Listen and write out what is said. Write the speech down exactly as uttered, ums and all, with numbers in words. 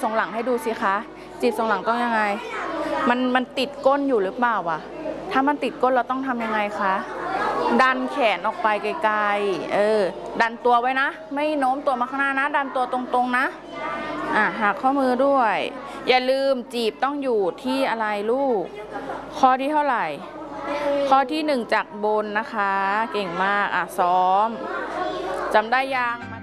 ทรงหลังให้ดูสิคะจีบทรงหลังต้องยังไงมันมันติดก้นอยู่หรือเปล่าวะถ้ามันติดก้นเราต้องทำยังไงคะดันแขนออกไปไกลๆเออดันตัวไว้นะไม่โน้มตัวมาข้างหน้านะดันตัวตรงๆนะอ่ะหักข้อมือด้วยอย่าลืมจีบต้องอยู่ที่อะไรลูกข้อที่เท่าไหร่ข้อที่หนึ่งจากบนนะคะเก่งมากอ่ะซ้อมจำได้ยัง